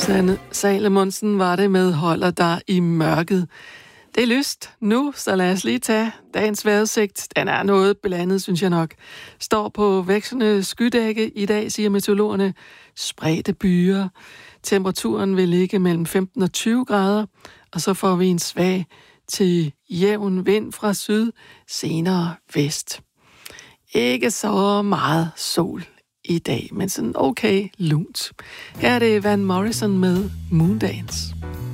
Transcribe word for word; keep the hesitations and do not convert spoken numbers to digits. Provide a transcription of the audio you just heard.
Susanne Salomonsen var det med Holder dig i mørket. Det er lyst nu, så lad os lige tage dagens vejrudsigt. Den er noget blandet, synes jeg nok. Står på vekslende skydække i dag, siger meteorologerne. Spredte byer. Temperaturen vil ligge mellem femten og tyve grader, og så får vi en svag til jævn vind fra syd, senere vest. Ikke så meget sol i dag, men sådan okay lunt. Her er det Van Morrison med Moondance.